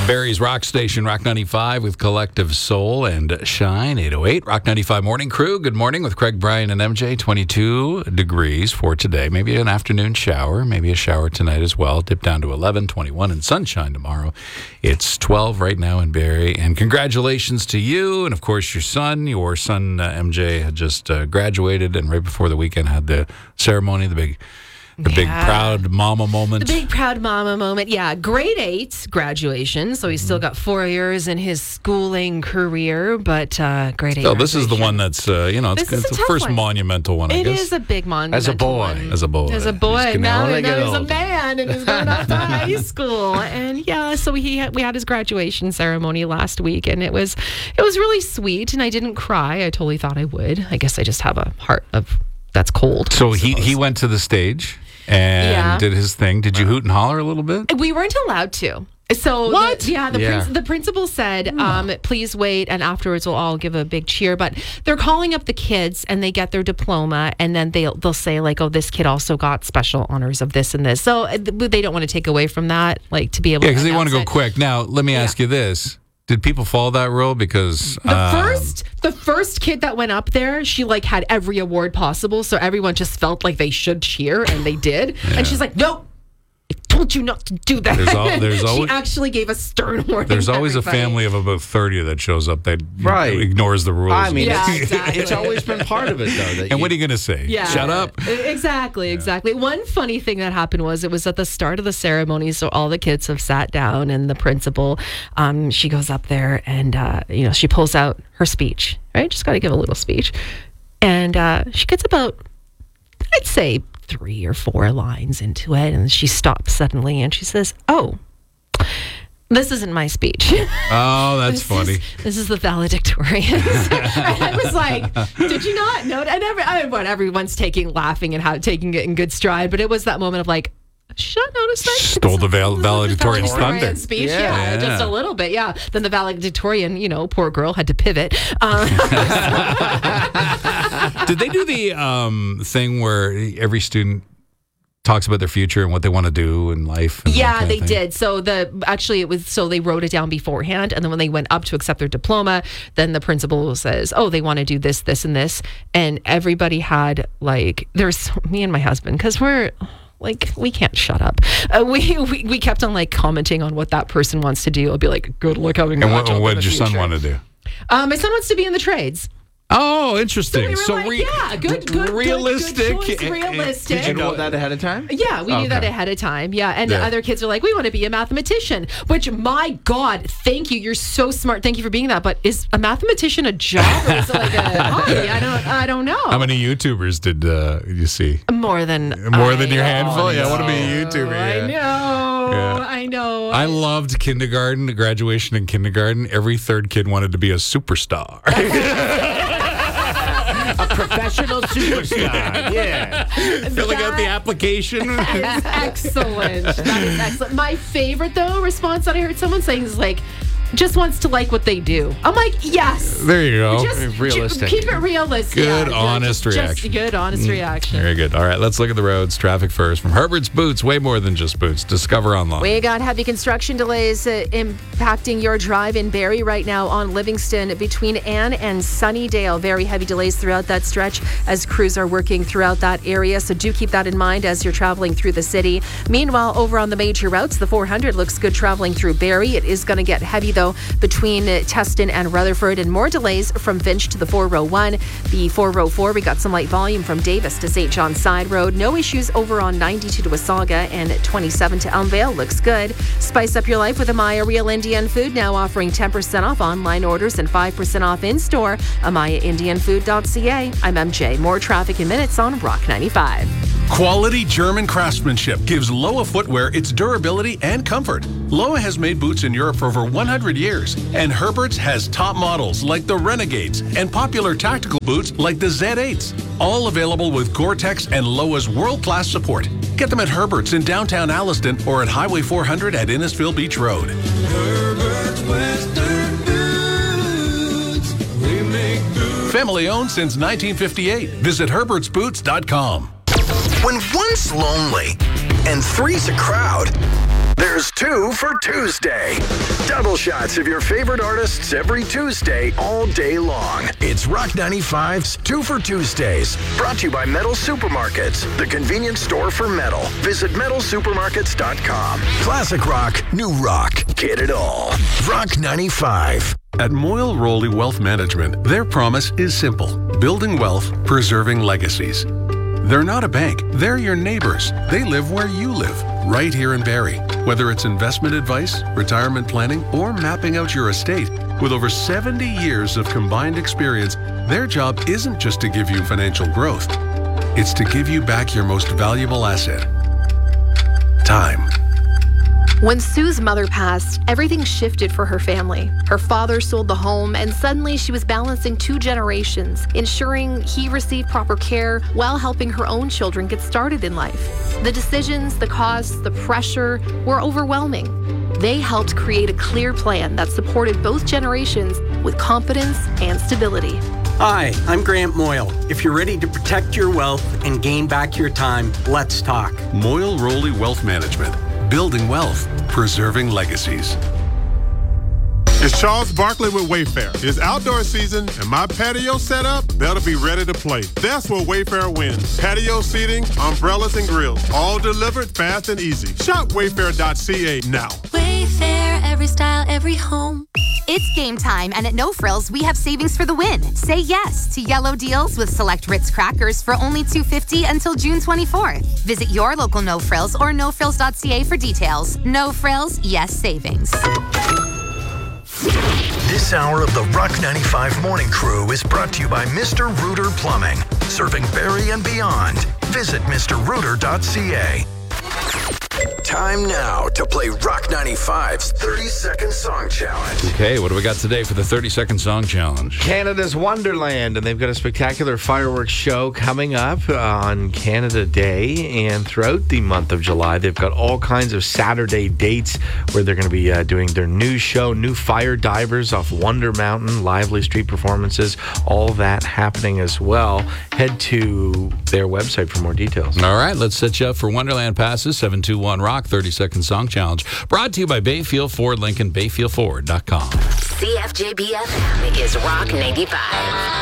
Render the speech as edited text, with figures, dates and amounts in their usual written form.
Barry's Rock Station, Rock 95 with Collective Soul and Shine, 808. Rock 95 Morning Crew, good morning with Craig, Brian, and MJ. 22 degrees for today. Maybe an afternoon shower, maybe a shower tonight as well. Dip down to 11, 21, and sunshine tomorrow. It's 12 right now in Barrie. And congratulations to you and, of course, your son. Your son, MJ, had just graduated and right before the weekend had the ceremony, the big proud mama moment. The big proud mama moment. Yeah. Grade 8 graduation. So he's still got 4 years in his schooling career, but grade 8. So this is the one that's, it's the first monumental one, I guess. It is a big monumental As a boy. As a boy. Now he's a man and he's going off to high school. And yeah, so we had his graduation ceremony last week and it was really sweet and I didn't cry. I totally thought I would. I guess I just have a heart that's cold. So he went to the stage and did his thing. Did you hoot and holler a little bit? We weren't allowed to. So what? The principal said, please wait, and afterwards we'll all give a big cheer. But they're calling up the kids, and they get their diploma, and then they'll say like, oh, this kid also got special honors of this and this. So they don't want to take away from that, like to be able. Yeah, because they want to go quick. Now, let me ask you this. Did people follow that rule? Because the first kid that went up there, she like had every award possible, so everyone just felt like they should cheer, and they did. Yeah. And she's like, "No, I told you not to do that." There's always, she actually gave a stern warning. There's always a family of about 30 that shows up that ignores the rules. I mean, it's always been part of it, though. And what are you going to say? Yeah. Shut up. Exactly. One funny thing that happened was it was at the start of the ceremony, so all the kids have sat down, and the principal, she goes up there and she pulls out her speech. Right, just got to give a little speech, and she gets about, I'd say, 3 or 4 lines into it, and she stops suddenly and she says, "Oh, this isn't my speech." Oh, that's funny. This is the valedictorian. And I was like, "Did you not know?" And everyone's laughing and taking it in good stride, but it was that moment of like, should I notice that? Stole the valedictorian's thunder. Speech, just a little bit, yeah. Then the valedictorian, poor girl, had to pivot. Did they do the thing where every student talks about their future and what they want to do in life? Yeah, they did. So they wrote it down beforehand, and then when they went up to accept their diploma, then the principal says, "Oh, they want to do this, this, and this," and everybody had there's me and my husband because we're. We can't shut up. We kept on commenting on what that person wants to do. I'll be like, good luck having a job. And what did your son want to do? My son wants to be in the trades. Oh, interesting. So good realistic. Good choice, realistic. Did you know that ahead of time? Yeah, we knew that ahead of time. Yeah, and other kids are like, we want to be a mathematician. Which, my God, thank you. You're so smart. Thank you for being that. But is a mathematician a job, or is it like a hobby? I don't know. How many YouTubers did you see? More than your handful. Yeah, I want to be a YouTuber. Yeah. I know. I loved kindergarten, graduation in kindergarten. Every third kid wanted to be a superstar. A professional superstar. Yeah. Filling out the application. Excellent. That is excellent. My favorite, though, response that I heard someone saying is just wants to like what they do. I'm like, yes. There you go. Realistic. Keep it realistic. Good, honest reaction. Good, honest reaction. Very good. All right, let's look at the roads. Traffic first. From Herbert's Boots, way more than just boots. Discover online. We got heavy construction delays impacting your drive in Barrie right now on Livingston between Anne and Sunnydale. Very heavy delays throughout that stretch as crews are working throughout that area. So do keep that in mind as you're traveling through the city. Meanwhile, over on the major routes, the 400 looks good traveling through Barrie. It is going to get heavy, though, between Teston and Rutherford, and more delays from Finch to the 401. The 404, we got some light volume from Davis to St. John's Side Road. No issues over on 92 to Wasaga, and 27 to Elmvale looks good. Spice up your life with Amaya Real Indian Food, now offering 10% off online orders and 5% off in-store. AmayaIndianFood.ca. I'm MJ. More traffic in minutes on Rock 95. Quality German craftsmanship gives Loa footwear its durability and comfort. Loa has made boots in Europe for over 100 years, and Herbert's has top models like the Renegades and popular tactical boots like the Z8s, all available with Gore-Tex and Loa's world-class support. Get them at Herbert's in downtown Alliston or at Highway 400 at Innisfil Beach Road. Herbert's Western Boots. We make boots. Family owned since 1958. Visit herbertsboots.com. When one's lonely and three's a crowd, There's 2 for Tuesday. Double shots of your favorite artists every Tuesday, all day long. It's Rock 95's 2 for Tuesdays. Brought to you by Metal Supermarkets, the convenience store for metal. Visit metalsupermarkets.com. Classic rock, new rock. Get it all. Rock 95. At Moyle Rowley Wealth Management, their promise is simple: building wealth, preserving legacies. They're not a bank. They're your neighbors. They live where you live, right here in Barrie. Whether it's investment advice, retirement planning, or mapping out your estate, with over 70 years of combined experience, their job isn't just to give you financial growth. It's to give you back your most valuable asset: time. When Sue's mother passed, everything shifted for her family. Her father sold the home, and suddenly she was balancing 2 generations, ensuring he received proper care while helping her own children get started in life. The decisions, the costs, the pressure were overwhelming. They helped create a clear plan that supported both generations with confidence and stability. Hi, I'm Grant Moyle. If you're ready to protect your wealth and gain back your time, let's talk. Moyle Rowley Wealth Management. Building wealth, preserving legacies. It's Charles Barkley with Wayfair. It's outdoor season, and my patio setup better be ready to play. That's where Wayfair wins. Patio seating, umbrellas, and grills, all delivered fast and easy. Shop wayfair.ca now. Wayfair, every style, every home. It's game time, and at No Frills, we have savings for the win. Say yes to yellow deals with select Ritz crackers for only $2.50 until June 24th. Visit your local No Frills or nofrills.ca for details. No Frills, yes savings. This hour of the Rock 95 Morning Crew is brought to you by Mr. Rooter Plumbing, serving Barrie and beyond. Visit mrrooter.ca. Time now to play Rock 95's 30-second song challenge. Okay, what do we got today for the 30-second song challenge? Canada's Wonderland, and they've got a spectacular fireworks show coming up on Canada Day, and throughout the month of July, they've got all kinds of Saturday dates where they're going to be doing their new show, new fire divers off Wonder Mountain, lively street performances, all that happening as well. Head to their website for more details. All right, let's set you up for Wonderland passes. 721-ROCK, 30-second song challenge. Brought to you by Bayfield Ford Lincoln, bayfieldford.com. CFJB FM is Rock 95.